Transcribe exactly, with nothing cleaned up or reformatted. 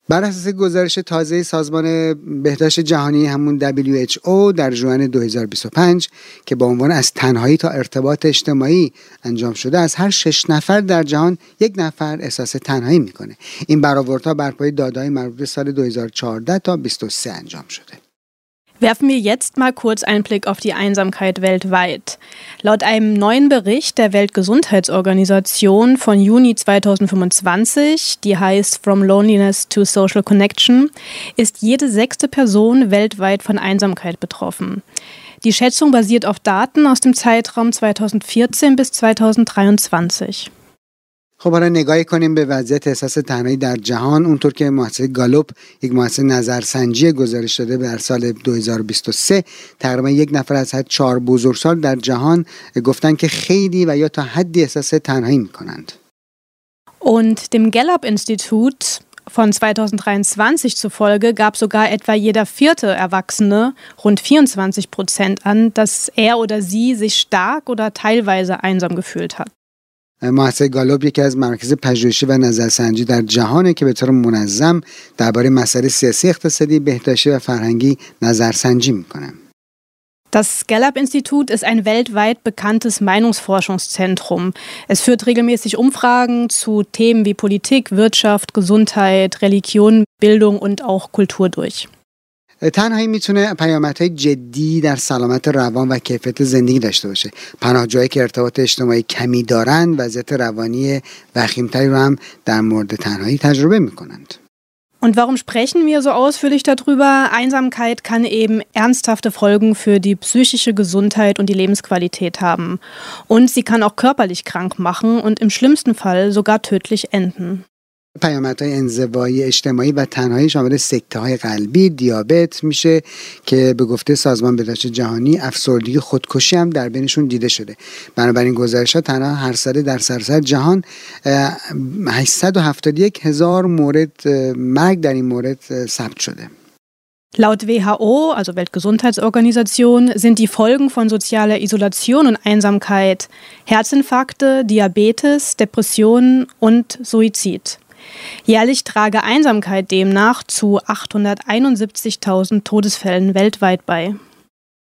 بر اساس گزارش تازه سازمان بهداشت جهانی همون دبلیو اچ او در ژوئن دو هزار و بیست و پنج که با عنوان از تنهایی تا ارتباط اجتماعی انجام شده، از هر شش نفر در جهان یک نفر احساس تنهایی میکنه. این برآوردها بر پایه داده‌های مربوط به سال دو هزار و چهارده تا بیست و سه انجام شده. Werfen wir jetzt mal kurz einen Blick auf die Einsamkeit weltweit. Laut einem neuen Bericht der Weltgesundheitsorganisation von Juni zweitausendfünfundzwanzig, die heißt From Loneliness to Social Connection, ist jede sechste Person weltweit von Einsamkeit betroffen. Die Schätzung basiert auf Daten aus dem Zeitraum zweitausendvierzehn bis zweitausenddreiundzwanzig. خب حالا نگاهی کنیم به وضعیت احساس تنهایی در جهان. اونطور که مؤسسه گالوپ، یک مؤسسه نظرسنجی گزارش داده در سال دو هزار و بیست و سه، تقریبا یک نفر از هر چهار بزرگسال در جهان گفتن که خیلی و یا تا حدی احساس تنهایی میکنند. Und dem Gallup-Institut von zweitausenddreiundzwanzig zufolge gab sogar etwa jeder vierte Erwachsene, rund vierundzwanzig Prozent, an, dass er oder sie sich stark oder teilweise einsam gefühlt hat. مؤسسه گالوپ یکی از مراکز پژوهشی و نظرسنجی در جهانه که به طور منظم درباره مسائل سیاسی، اقتصادی، بهداشتی و فرهنگی نظرسنجی میکنه. Das Gallup-Institut ist ein weltweit bekanntes Meinungsforschungszentrum. Es führt regelmäßig Umfragen zu Themen wie Politik, Wirtschaft, Gesundheit, Religion, Bildung und auch Kultur durch. تنهایی میتونه پیامدهای جدی در سلامت روان و کیفیت زندگی داشته باشه. پناهجویی که ارتباط اجتماعی کمی دارند وضعیت روانی وخیمتری رو هم در مورد تنهایی تجربه میکنند. Und warum sprechen wir so ausführlich darüber? Einsamkeit kann eben ernsthafte Folgen für die psychische Gesundheit und die Lebensqualität haben. Und sie kann auch körperlich krank machen und im schlimmsten Fall sogar tödlich enden. پیامدهای انزوایی اجتماعی و تنهایی شامل سکته‌های قلبی، دیابت میشه که به گفته سازمان بهداشت جهانی افسردگی، خودکشی هم در بینشون دیده شده. بنابراین گزارش‌ها تنها هر ساله در سراسر جهان هشتصد و هفتاد و یک هزار مورد مرگ در این مورد ثبت شده. Laut W H O, also Weltgesundheitsorganisation, sind die Folgen von sozialer Isolation und Einsamkeit Herzinfarkte, Diabetes, Depressionen und Suizid. Jährlich trage Einsamkeit demnach zu achthunderteinundsiebzigtausend Todesfällen weltweit bei.